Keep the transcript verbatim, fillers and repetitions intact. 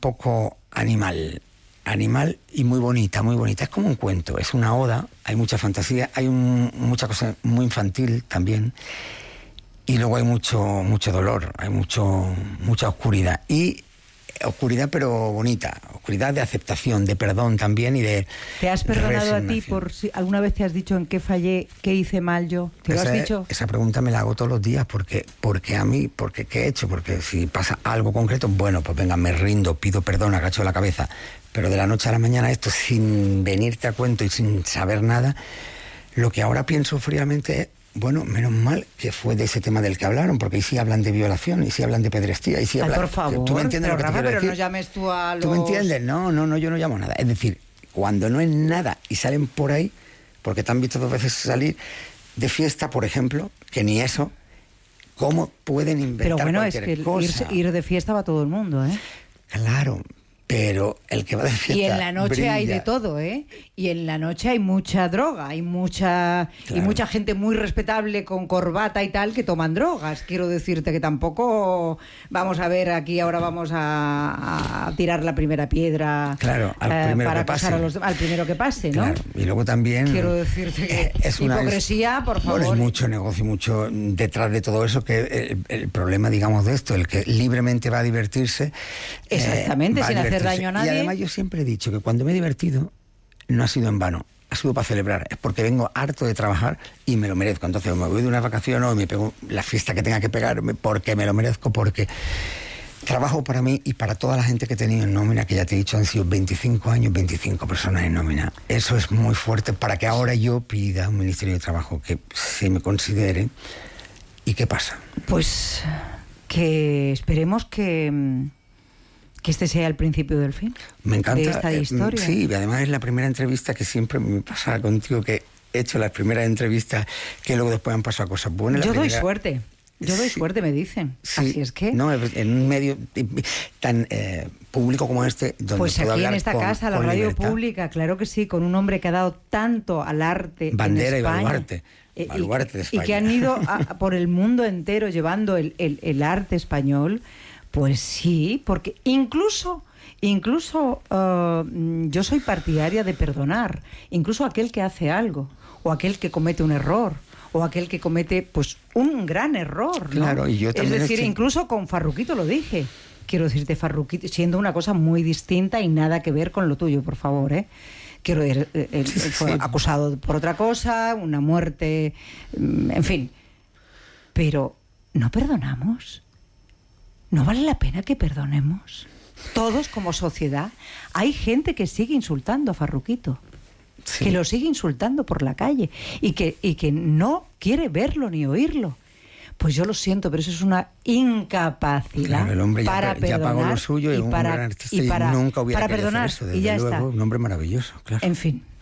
poco animal. Animal y muy bonita, muy bonita. Es como un cuento, es una oda, hay mucha fantasía, hay un, mucha cosa muy infantil también. Y luego hay mucho, mucho dolor, hay mucho, mucha oscuridad. Y oscuridad pero bonita, oscuridad de aceptación, de perdón también y de ¿Te has perdonado a ti resignación. por si alguna vez te has dicho en qué fallé, qué hice mal yo? ¿Te lo esa, has dicho? Esa pregunta me la hago todos los días porque, porque a mí, porque ¿qué he hecho? Porque si pasa algo concreto, bueno, pues venga, me rindo, pido perdón, agacho la cabeza. Pero de la noche a la mañana esto, sin venirte a cuento y sin saber nada, lo que ahora pienso fríamente es, bueno, menos mal que fue de ese tema del que hablaron, porque ahí sí hablan de violación, y sí hablan de pedrestía, y sí Ay, hablan... por favor, ¿Tú me entiendes pero, lo que Rafa, te quiero pero decir? no llames tú a los... ¿Tú me entiendes? No, no, no, yo no llamo nada. Es decir, cuando no es nada y salen por ahí, porque te han visto dos veces salir de fiesta, por ejemplo, que ni eso, ¿cómo pueden inventar Pero bueno, es cualquier que cosa? irse- ir de fiesta va todo el mundo, ¿eh? Claro, pero el que va de fiesta Y en la noche brilla. hay de todo, ¿eh? Y en la noche hay mucha droga, hay mucha Claro. y mucha gente muy respetable con corbata y tal que toman drogas. Quiero decirte que tampoco vamos a ver aquí ahora vamos a, a tirar la primera piedra, Claro, al eh, primero para que pase. acusar a los demás, al primero que pase, ¿no? Claro, y luego también... Quiero decirte que eh, es una hipocresía, por favor. Bueno, es mucho negocio, mucho detrás de todo eso, que el, el problema, digamos, de esto, el que libremente va a divertirse... Exactamente, eh, va a sin hacer divertirse. daño a nadie. Y además yo siempre he dicho que cuando me he divertido, no ha sido en vano, ha sido para celebrar, es porque vengo harto de trabajar y me lo merezco. Entonces o me voy de una vacación o me pego la fiesta que tenga que pegarme porque me lo merezco, porque... Trabajo para mí y para toda la gente que he tenido en nómina, que ya te he dicho, han sido veinticinco años, veinticinco personas en nómina. Eso es muy fuerte para que ahora yo pida a un Ministerio de Trabajo que se me considere. ¿Y qué pasa? Pues que esperemos que, que este sea el principio del fin. Me encanta. De esta eh, historia. Sí, y además es la primera entrevista que siempre me pasa contigo, que he hecho las primeras entrevistas que luego después han pasado cosas buenas. La Yo doy primera- suerte. Yo doy Sí. suerte, me dicen. Sí, Así es que... no, en un medio tan eh, público como este, donde Pues puedo aquí hablar en esta con, casa, la con radio libertad. pública, claro que sí, con un hombre que ha dado tanto al arte Bandera en y España. baluarte. Eh, y- Baluarte de y, España. que han ido a- por el mundo entero llevando el, el- el arte español, pues sí, porque incluso... Incluso uh, yo soy partidaria de perdonar, incluso aquel que hace algo, o aquel que comete un error, o aquel que comete pues un gran error, ¿no? Claro, y yo también Es decir, estoy- incluso con Farruquito lo dije. Quiero decirte, Farruquito, siendo una cosa muy distinta y nada que ver con lo tuyo, por favor, ¿eh? Quiero decir, eh, él Sí, sí, fue sí. acusado por otra cosa, una muerte, mm, en fin. Pero, ¿no perdonamos? ¿No vale la pena que perdonemos? Todos como sociedad. Hay gente que sigue insultando a Farruquito. Sí. Que lo sigue insultando por la calle y que, y que no quiere verlo ni oírlo. Pues yo lo siento, pero eso es una incapacidad Claro, el hombre ya, para ya perdonar pagó lo suyo y, y un para, gran artista y y para, nunca hubiera para querido perdonar hacer eso, desde y ya luego, está. un hombre maravilloso, claro. En fin.